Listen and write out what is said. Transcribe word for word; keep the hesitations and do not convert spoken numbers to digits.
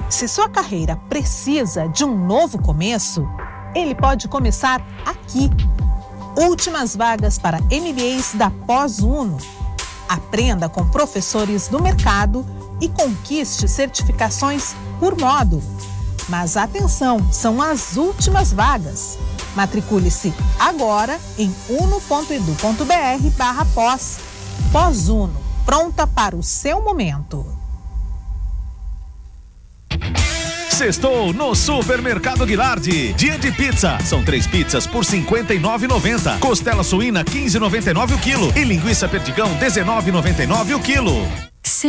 Se sua carreira precisa de um novo começo, ele pode começar aqui. Últimas vagas para M B As da Pós-Uno. Aprenda com professores do mercado e conquiste certificações por módulo. Mas atenção, são as últimas vagas. Matricule-se agora em uno.edu.br barra pós. Pós-Uno, pronta para o seu momento. Sextou no Supermercado Guilardi. Dia de pizza. São três pizzas por cinquenta e nove reais e noventa centavos. Costela suína quinze reais e noventa e nove centavos o quilo. E linguiça perdigão dezenove reais e noventa e nove centavos o quilo.